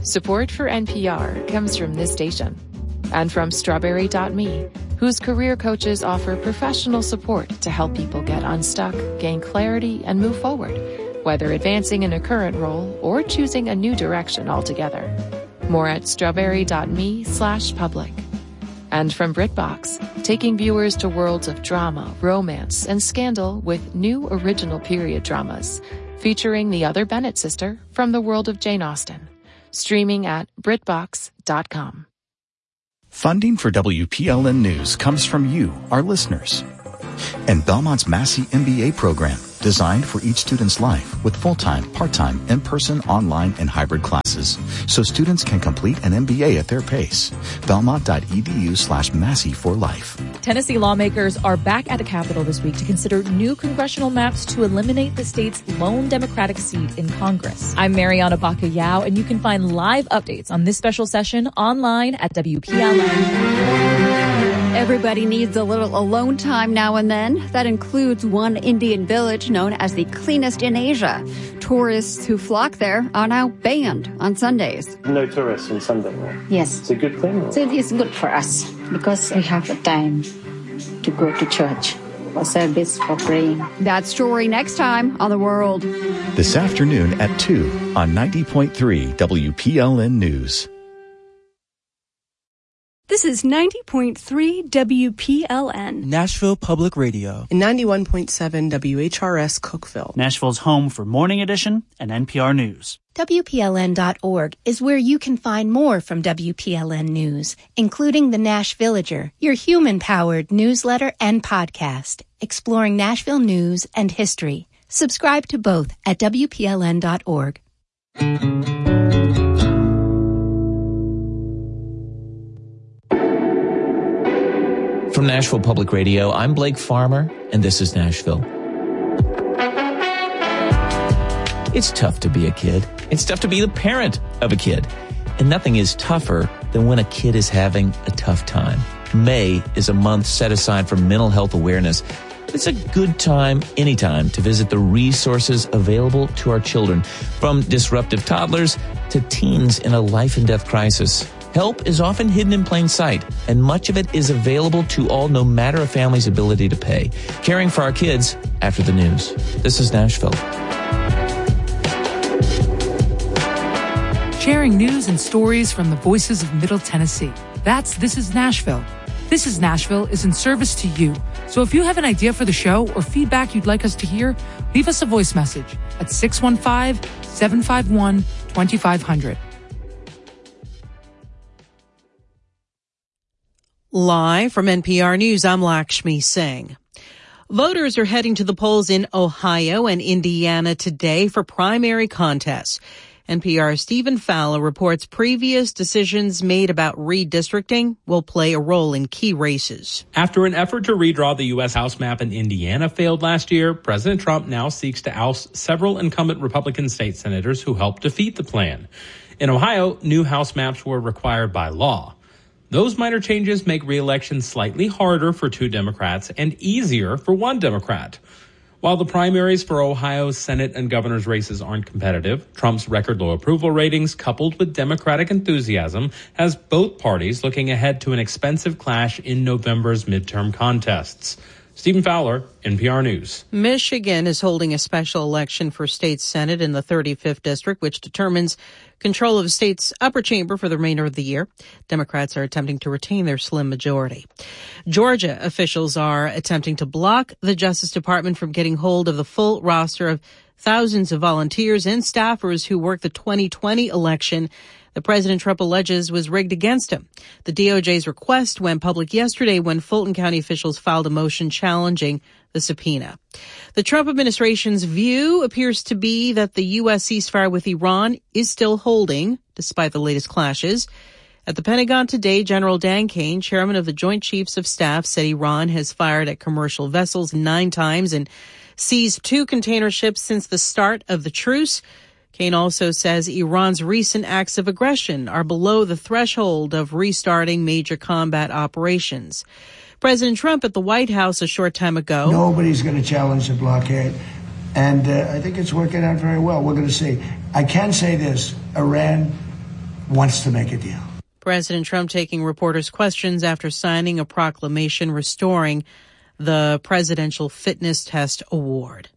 Support for NPR comes from this station and from Strawberry.me, whose career coaches offer professional support to help people get unstuck, gain clarity, and move forward, whether advancing in a current role or choosing a new direction altogether. More at strawberry.me/public. And from BritBox, taking viewers to worlds of drama, romance, and scandal with new original period dramas, featuring the other Bennett sister from the world of Jane Austen. Streaming at BritBox.com. Funding for WPLN News comes from you, our listeners. And Belmont's Massey MBA program, designed for each student's life with full-time, part-time, in-person, online, and hybrid classes, so students can complete an MBA at their pace. Belmont.edu/Massey for life. Tennessee lawmakers are back at the Capitol this week to consider new congressional maps to eliminate the state's lone Democratic seat in Congress. I'm Mariana Baca-Yao, and you can find live updates on this special session online at WPLN. Everybody needs a little alone time now and then. That includes one Indian village known as the cleanest in Asia. Tourists who flock there are now banned on Sundays. No tourists on Sunday, right? Yes. It's a good thing? Or? It's good for us because we have the time to go to church for service, for praying. That story next time on The World. This afternoon at 2 on 90.3 WPLN News. This is 90.3 WPLN. Nashville Public Radio. And 91.7 WHRS Cookeville. Nashville's home for Morning Edition and NPR News. WPLN.org is where you can find more from WPLN News, including the Nash Villager, your human-powered newsletter and podcast, exploring Nashville news and history. Subscribe to both at WPLN.org. From Nashville Public Radio, I'm Blake Farmer, and this is Nashville. It's tough to be a kid. It's tough to be the parent of a kid. And nothing is tougher than when a kid is having a tough time. May is a month set aside for mental health awareness. It's a good time, anytime, to visit the resources available to our children, from disruptive toddlers to teens in a life and death crisis. Help is often hidden in plain sight, and much of it is available to all, no matter a family's ability to pay. Caring for our kids after the news. This is Nashville. Sharing news and stories from the voices of Middle Tennessee. That's This is Nashville. This is Nashville is in service to you. So if you have an idea for the show or feedback you'd like us to hear, leave us a voice message at 615-751-2500. Live from NPR News, I'm Lakshmi Singh. Voters are heading to the polls in Ohio and Indiana today for primary contests. NPR's Stephen Fowler reports previous decisions made about redistricting will play a role in key races. After an effort to redraw the U.S. House map in Indiana failed last year, President Trump now seeks to oust several incumbent Republican state senators who helped defeat the plan. In Ohio, new House maps were required by law. Those minor changes make re-election slightly harder for two Democrats and easier for one Democrat. While the primaries for Ohio's Senate and governor's races aren't competitive, Trump's record low approval ratings, coupled with Democratic enthusiasm, has both parties looking ahead to an expensive clash in November's midterm contests. Stephen Fowler, NPR News. Michigan is holding a special election for state Senate in the 35th district, which determines control of the state's upper chamber for the remainder of the year. Democrats are attempting to retain their slim majority. Georgia officials are attempting to block the Justice Department from getting hold of the full roster of thousands of volunteers and staffers who worked the 2020 election that President Trump alleges was rigged against him. The DOJ's request went public yesterday when Fulton County officials filed a motion challenging the subpoena. The Trump administration's view appears to be that the U.S. ceasefire with Iran is still holding, despite the latest clashes. At the Pentagon today, General Dan Kane, chairman of the Joint Chiefs of Staff, said Iran has fired at commercial vessels 9 times and seized 2 container ships since the start of the truce. Kane also says Iran's recent acts of aggression are below the threshold of restarting major combat operations. President Trump at the White House a short time ago. Nobody's going to challenge the blockade, and I think it's working out very well. We're going to see. I can say this. Iran wants to make a deal. President Trump taking reporters' questions after signing a proclamation restoring the Presidential Fitness Test Award.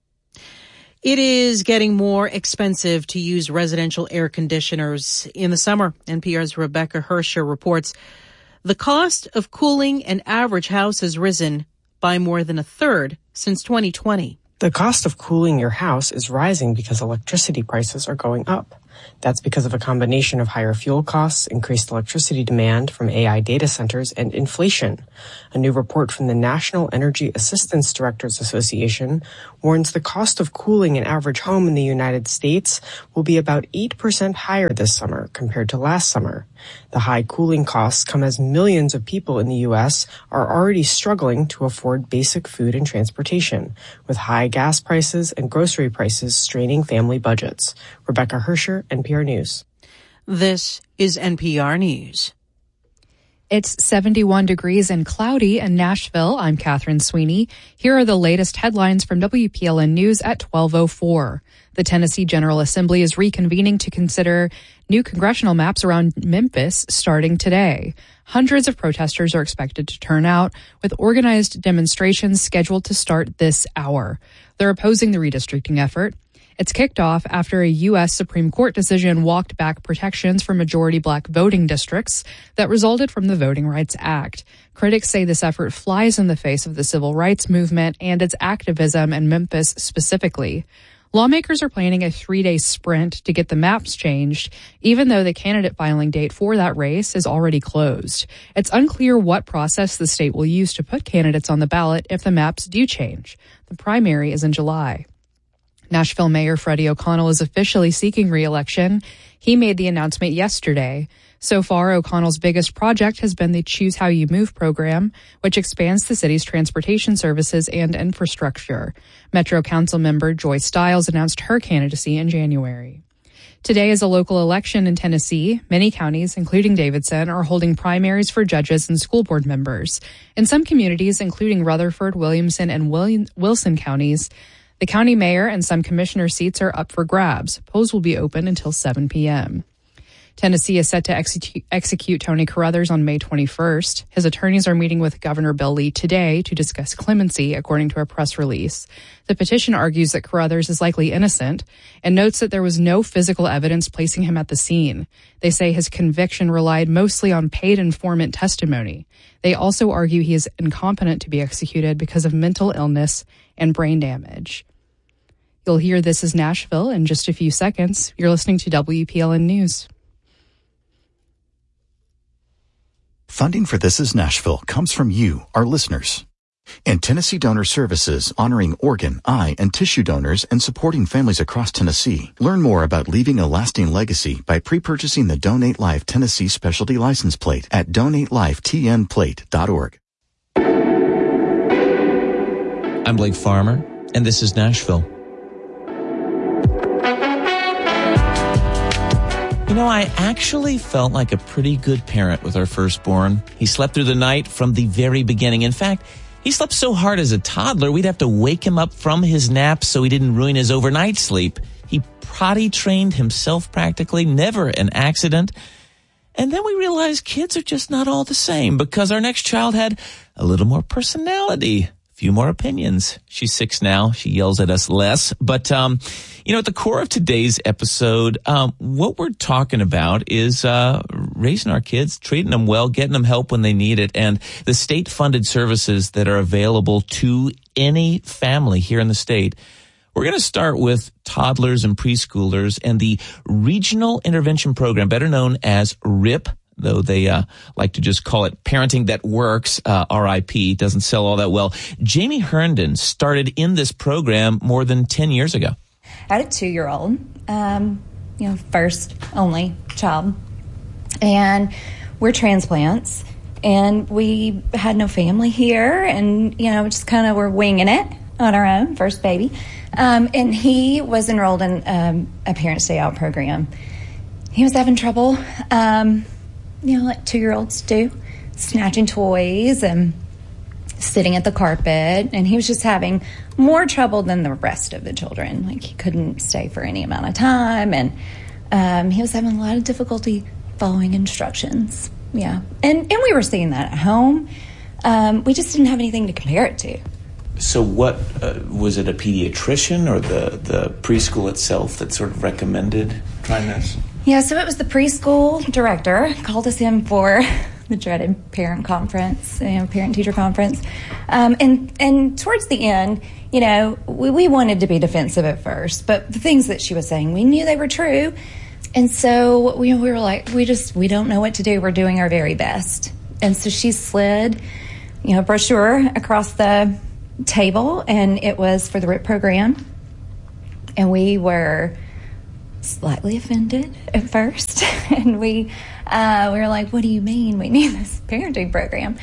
It is getting more expensive to use residential air conditioners in the summer. NPR's Rebecca Hersher reports the cost of cooling an average house has risen by more than a third since 2020. The cost of cooling your house is rising because electricity prices are going up. That's because of a combination of higher fuel costs, increased electricity demand from AI data centers, and inflation. A new report from the National Energy Assistance Directors Association warns the cost of cooling an average home in the United States will be about 8% higher this summer compared to last summer. The high cooling costs come as millions of people in the U.S. are already struggling to afford basic food and transportation, with high gas prices and grocery prices straining family budgets. Rebecca Hersher, NPR News. This is NPR News. It's 71 degrees and cloudy in Nashville. I'm Catherine Sweeney. Here are the latest headlines from WPLN News at 12:04. The Tennessee General Assembly is reconvening to consider new congressional maps around Memphis starting today. Hundreds of protesters are expected to turn out, with organized demonstrations scheduled to start this hour. They're opposing the redistricting effort. It's kicked off after a U.S. Supreme Court decision walked back protections for majority black voting districts that resulted from the Voting Rights Act. Critics say this effort flies in the face of the civil rights movement and its activism in Memphis specifically. Lawmakers are planning a 3-day sprint to get the maps changed, even though the candidate filing date for that race is already closed. It's unclear what process the state will use to put candidates on the ballot if the maps do change. The primary is in July. Nashville Mayor Freddie O'Connell is officially seeking re-election. He made the announcement yesterday. So far, O'Connell's biggest project has been the Choose How You Move program, which expands the city's transportation services and infrastructure. Metro Council member Joy Stiles announced her candidacy in January. Today is a local election in Tennessee. Many counties, including Davidson, are holding primaries for judges and school board members. In some communities, including Rutherford, Williamson, and Wilson counties, the county mayor and some commissioner seats are up for grabs. Polls will be open until 7 p.m. Tennessee is set to execute Tony Carruthers on May 21st. His attorneys are meeting with Governor Bill Lee today to discuss clemency, according to a press release. The petition argues that Carruthers is likely innocent and notes that there was no physical evidence placing him at the scene. They say his conviction relied mostly on paid informant testimony. They also argue he is incompetent to be executed because of mental illness and brain damage. You'll hear This is Nashville in just a few seconds. You're listening to WPLN News. Funding for This is Nashville comes from you, our listeners. And Tennessee Donor Services, honoring organ, eye, and tissue donors and supporting families across Tennessee. Learn more about leaving a lasting legacy by pre-purchasing the Donate Life Tennessee Specialty License Plate at donatelifetnplate.org. I'm Blake Farmer, and this is Nashville. You know, I actually felt like a pretty good parent with our firstborn. He slept through the night from the very beginning. In fact, he slept so hard as a toddler, we'd have to wake him up from his naps so he didn't ruin his overnight sleep. He potty trained himself practically, never an accident. And then we realized kids are just not all the same because our next child had a little more personality. Few more opinions. She's 6 now. She yells at us less. But, at the core of today's episode, what we're talking about is raising our kids, treating them well, getting them help when they need it, and the state-funded services that are available to any family here in the state. We're going to start with toddlers and preschoolers and the Regional Intervention Program, better known as RIP, though they like to just call it Parenting That Works, RIP, doesn't sell all that well. Jamie Herndon started in this program more than 10 years ago. I had a 2-year-old, first only child, and we're transplants, and we had no family here, and, just kind of were winging it on our own, first baby, and he was enrolled in a Parent Stay Out program. He was having trouble, like 2-year-olds do, snatching toys and sitting at the carpet. And he was just having more trouble than the rest of the children. Like, he couldn't stay for any amount of time. And He was having a lot of difficulty following instructions. Yeah. And we were seeing that at home. We just didn't have anything to compare it to. So what, was it a pediatrician or the preschool itself that sort of recommended trying this? Yeah, so it was the preschool director called us in for the dreaded parent conference, parent-teacher conference. And towards the end, we wanted to be defensive at first, but the things that she was saying, we knew they were true. And so we were like, we don't know what to do. We're doing our very best. And so she slid, a brochure across the table, and it was for the RIP program. And we were slightly offended at first. And we were like, what do you mean we need this parenting program?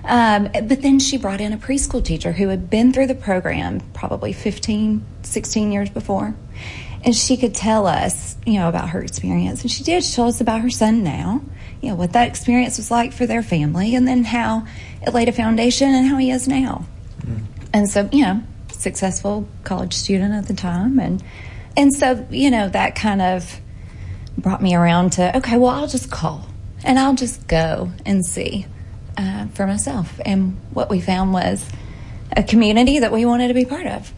But then she brought in a preschool teacher who had been through the program probably 15, 16 years before. And she could tell us, about her experience. And she did. She told us about her son now, what that experience was like for their family, and then how it laid a foundation and how he is now. Mm. And so, successful college student at the time. And so, that kind of brought me around to, okay, well, I'll just call and I'll just go and see for myself. And what we found was a community that we wanted to be part of.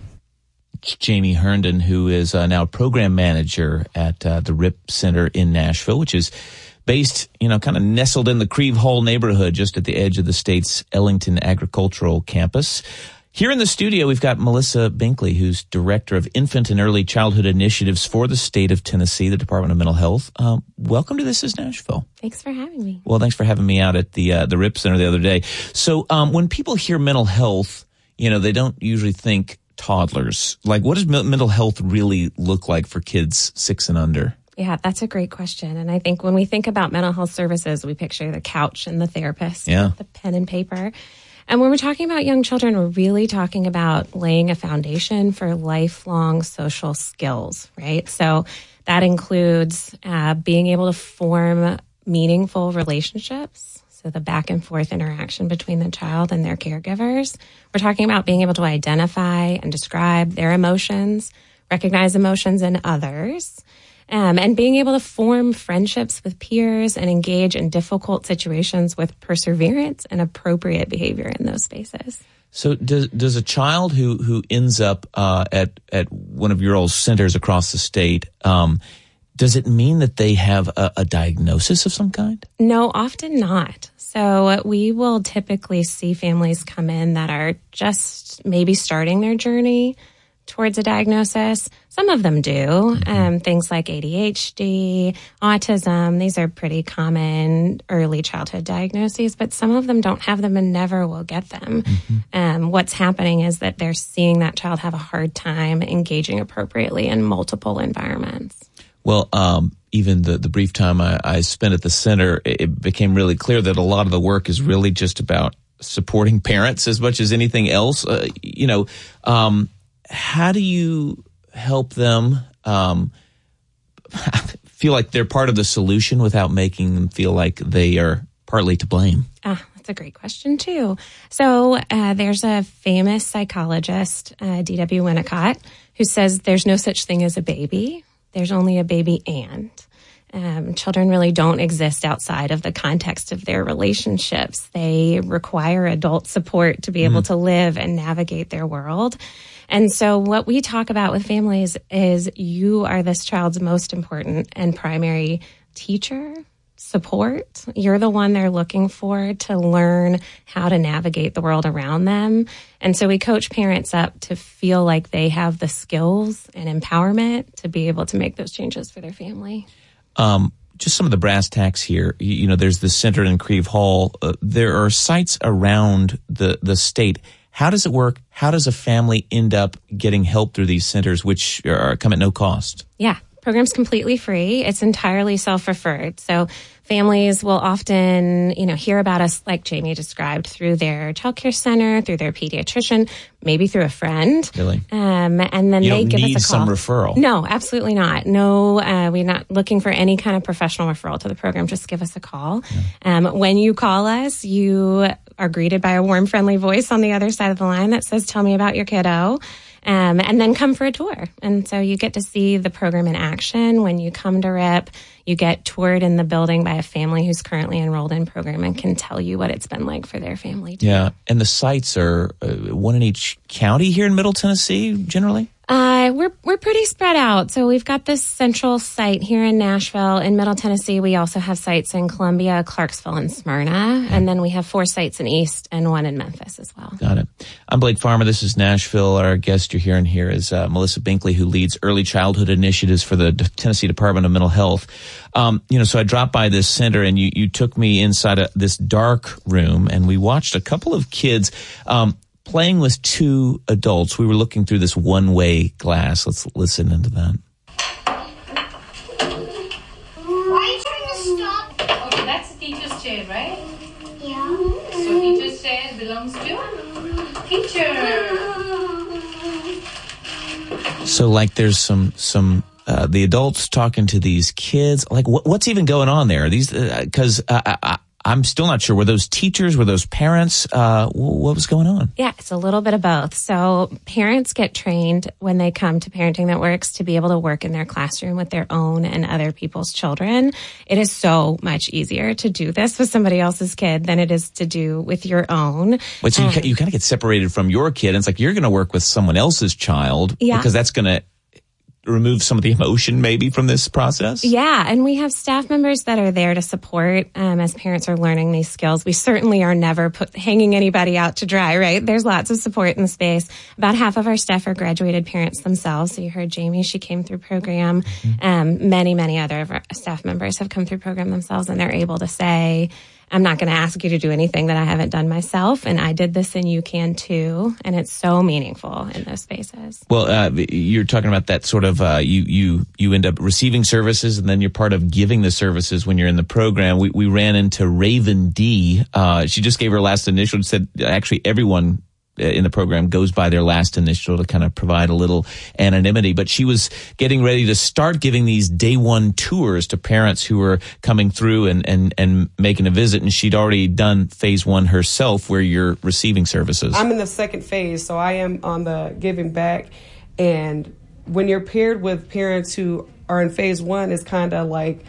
Jamie Herndon, who is now program manager at the RIP Center in Nashville, which is based, kind of nestled in the Creve Hall neighborhood, just at the edge of the state's Ellington Agricultural Campus. Here in the studio, we've got Melissa Binkley, who's Director of Infant and Early Childhood Initiatives for the state of Tennessee, the Department of Mental Health. Welcome to This is Nashville. Thanks for having me. Well, thanks for having me out at the RIP Center the other day. So when people hear mental health, they don't usually think toddlers. Like, what does mental health really look like for kids 6 and under? Yeah, that's a great question. And I think when we think about mental health services, we picture the couch and the therapist, the pen and paper. And when we're talking about young children, we're really talking about laying a foundation for lifelong social skills, right? So that includes being able to form meaningful relationships. So the back and forth interaction between the child and their caregivers. We're talking about being able to identify and describe their emotions, recognize emotions in others, and being able to form friendships with peers and engage in difficult situations with perseverance and appropriate behavior in those spaces. So does a child who ends up at one of your old centers across the state, does it mean that they have a diagnosis of some kind? No, often not. So we will typically see families come in that are just maybe starting their journey towards a diagnosis. Some of them do. Things like ADHD, autism, these are pretty common early childhood diagnoses, but some of them don't have them and never will get them. What's happening is that they're seeing that child have a hard time engaging appropriately in multiple environments. Well, even the brief time I spent at the center, it became really clear that a lot of the work is really just about supporting parents as much as anything else. How do you help them feel like they're part of the solution without making them feel like they are partly to blame? That's a great question, too. So there's a famous psychologist, D.W. Winnicott, who says there's no such thing as a baby. There's only a baby and. Children really don't exist outside of the context of their relationships. They require adult support to be able to live and navigate their world. And so what we talk about with families is you are this child's most important and primary teacher, support. You're the one they're looking for to learn how to navigate the world around them. And so we coach parents up to feel like they have the skills and empowerment to be able to make those changes for their family. Just some of the brass tacks here. There's the center in Creve Hall. There are sites around the state. How does it work? How does a family end up getting help through these centers, which come at no cost? Yeah, program's completely free. It's entirely self-referred. So families will often, hear about us, like Jamie described, through their childcare center, through their pediatrician, maybe through a friend. Really? And then they give us a call. Some referral? No, absolutely not. No, we're not looking for any kind of professional referral to the program. Just give us a call. Yeah. When you call us, you are greeted by a warm, friendly voice on the other side of the line that says, "Tell me about your kiddo." and then come for a tour. And so you get to see the program in action. When you come to RIP, you get toured in the building by a family who's currently enrolled in program and can tell you what it's been like for their family too. Yeah, and the sites are one in each county here in Middle Tennessee, generally? We're pretty spread out. So we've got this central site here in Nashville. In Middle Tennessee, we also have sites in Columbia, Clarksville, and Smyrna. And then we have 4 sites in East and 1 in Memphis as well. Got it. I'm Blake Farmer. This is Nashville. Our guest you're hearing here is Melissa Binkley, who leads early childhood initiatives for the Tennessee Department of Mental Health. So I dropped by this center, and you took me inside this dark room, and we watched a couple of kids playing with 2 adults. We were looking through this one-way glass. Let's listen into that. Why are you trying to stop? Okay, that's the teacher's chair, right? Yeah. So teacher's chair belongs to teacher. So like there's some the adults talking to these kids. Like what's even going on there? These because I'm still not sure. Were those teachers? Were those parents? What was going on? Yeah, it's a little bit of both. So parents get trained when they come to Parenting That Works to be able to work in their classroom with their own and other people's children. It is so much easier to do this with somebody else's kid than it is to do with your own. But so you kind of get separated from your kid. And it's like you're going to work with someone else's child because that's going to remove some of the emotion maybe from this process? Yeah, and we have staff members that are there to support as parents are learning these skills. We certainly are never hanging anybody out to dry, right? There's lots of support in the space. About half of our staff are graduated parents themselves. So you heard Jamie, she came through program. Many other of our staff members have come through program themselves, and they're able to say, I'm not going to ask you to do anything that I haven't done myself, and I did this and you can too. And it's so meaningful in those spaces. Well, you're talking about that sort of, you end up receiving services and then you're part of giving the services when you're in the program. We ran into Raven D. She just gave her last initial and said actually everyone in the program goes by their last initial to kind of provide a little anonymity. But she was getting ready to start giving these day one tours to parents who were coming through and making a visit. And she'd already done phase 1 herself where you're receiving services. I'm in the second phase, so I am on the giving back. And when you're paired with parents who are in phase 1, it's kind of like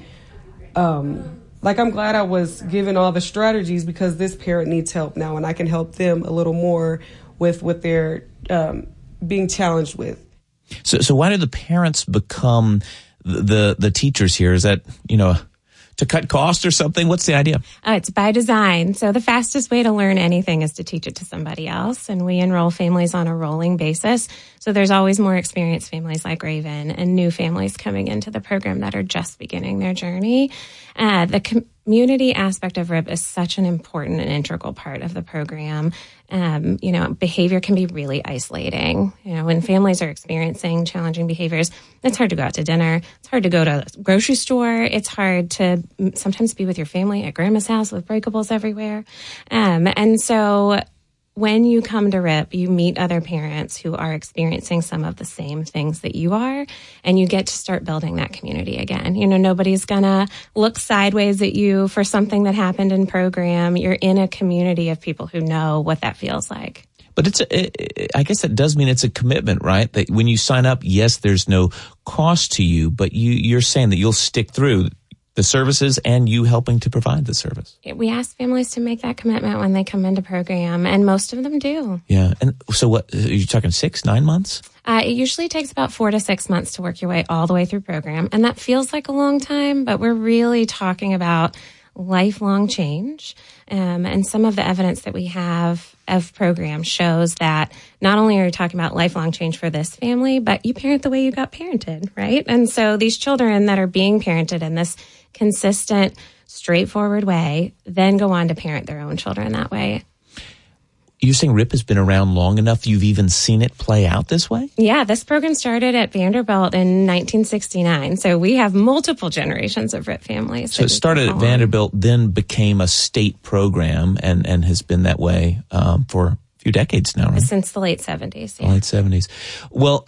I'm glad I was given all the strategies because this parent needs help now and I can help them a little more with what they're being challenged with. So why do the parents become the teachers here? Is that, to cut costs or something? What's the idea? It's by design. So the fastest way to learn anything is to teach it to somebody else. And we enroll families on a rolling basis. So there's always more experienced families like Raven and new families coming into the program that are just beginning their journey. The community aspect of RIP is such an important and integral part of the program. Behavior can be really isolating. When families are experiencing challenging behaviors, it's hard to go out to dinner. It's hard to go to a grocery store. It's hard to sometimes be with your family at grandma's house with breakables everywhere. And so when you come to RIP, you meet other parents who are experiencing some of the same things that you are, and you get to start building that community again. Nobody's gonna look sideways at you for something that happened in program. You're in a community of people who know what that feels like. But I guess that does mean it's a commitment, right? That when you sign up, yes, there's no cost to you, but you're saying that you'll stick through the services and you helping to provide the service. We ask families to make that commitment when they come into program, and most of them do. Yeah. And so what, are you talking 6-9 months? It usually takes about 4 to 6 months to work your way all the way through program. And that feels like a long time, but we're really talking about lifelong change. And some of the evidence that we have of program shows that not only are you talking about lifelong change for this family, but you parent the way you got parented, right? And so these children that are being parented in this consistent, straightforward way then go on to parent their own children that way. You're saying RIP has been around long enough you've even seen it play out this way? Yeah, this program started at Vanderbilt in 1969. So we have multiple generations of RIP families. So it started at Vanderbilt, then became a state program and has been that way for a few decades now, right? Since the late 70s. Yeah. Late 70s. Well,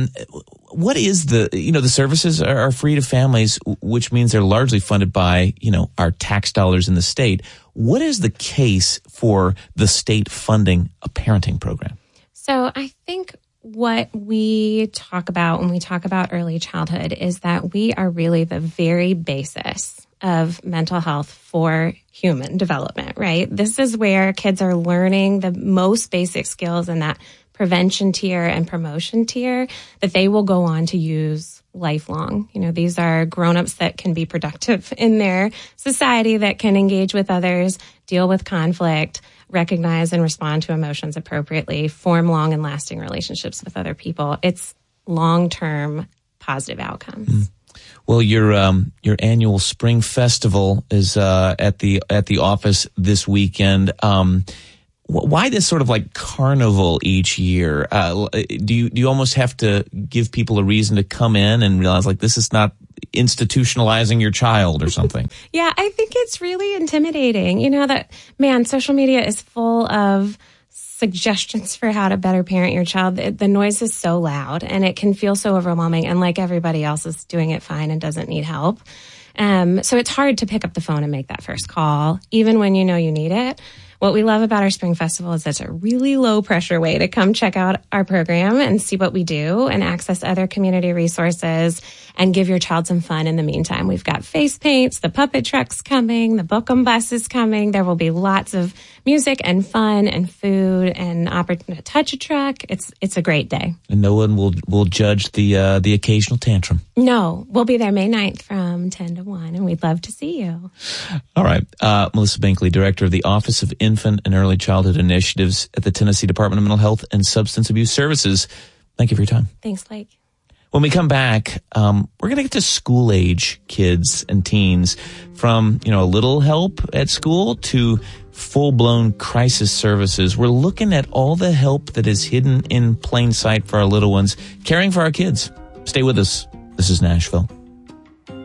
what is the services are free to families, which means they're largely funded by, our tax dollars in the state. What is the case for the state funding a parenting program? So I think what we talk about when we talk about early childhood is that we are really the very basis of mental health for human development, right? This is where kids are learning the most basic skills in that prevention tier and promotion tier that they will go on to use lifelong. These are grown-ups that can be productive in their society, that can engage with others, deal with conflict, recognize and respond to emotions appropriately, form long and lasting relationships with other people. It's long-term positive outcomes. Well, your annual spring festival is at the office this weekend. Why this sort of like carnival each year? Do you almost have to give people a reason to come in and realize like this is not institutionalizing your child or something? Yeah, I think it's really intimidating. Social media is full of suggestions for how to better parent your child. The noise is so loud and it can feel so overwhelming, and like everybody else is doing it fine and doesn't need help. So it's hard to pick up the phone and make that first call, even when you know you need it. What we love about our Spring Festival is it's a really low pressure way to come check out our program and see what we do and access other community resources and give your child some fun in the meantime. We've got face paints, the puppet truck's coming, the Bookem bus is coming. There will be lots of music and fun and food and opportunity to touch a truck. It's a great day. And no one will judge the occasional tantrum. No, we'll be there May 9th from 10 to 1, and we'd love to see you. All right. Melissa Binkley, Director of the Office of Infant and Early Childhood Initiatives at the Tennessee Department of Mental Health and Substance Abuse Services. Thank you for your time. Thanks, Blake. When we come back, we're going to get to school-age kids and teens, from, a little help at school to full-blown crisis services. We're looking at all the help that is hidden in plain sight for our little ones, caring for our kids. Stay with us. This is Nashville.